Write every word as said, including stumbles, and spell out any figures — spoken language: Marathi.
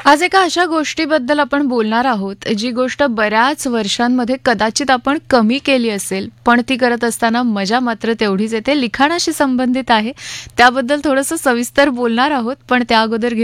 आज एका अशा गोष्टीबद्दल आपण बोलणार आहोत, जी गोष्ट बऱ्याच वर्षांमध्ये कदाचित आपण कमी केली असेल, पण ती करत असताना मजा मात्र तेवढीच येते. लिखाणाशी संबंधित आहे. त्याबद्दल थोडंसं सविस्तर बोलणार आहोत, पण त्या अगोदर